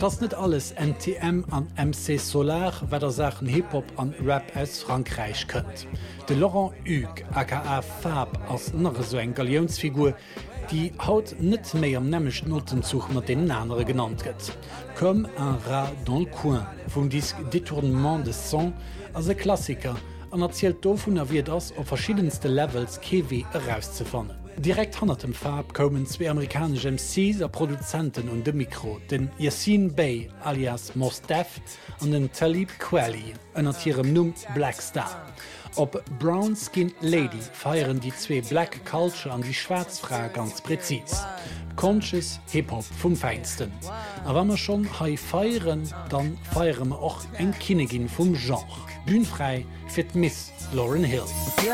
Das nicht alles NTM an MC Solar, wer der Sachen Hip-Hop an Rap aus Frankreich könnt. De Laurent Hugues, aka Fab, als noch so ein Galionsfigur, die haut net méi am nämmecht Notenzug mat den Nanere genannt gëtt. Comme un rat dans le coin vum Disk Détournement de Son as e Klassiker an erzielt do vun wie ass op verschiedenste Levels KW herauszufannen. Direkt hanner dem Fab kommen zwei amerikanische MCs a Produzenten und de Mikro, den Yassine Bey alias Mos Def an den Talib Kweli, ënner ihrem Numm Black Star. Op Brown Skin Lady feieren die zwei Black Culture an die Schwarzfrau ganz präzis. Conscious Hip-Hop vom Feinsten. Aber wenn wir schon hei feiern, dann feiern wir auch ein Kinegin vom Genre. Bühnenfrei für Miss Lauryn Hill.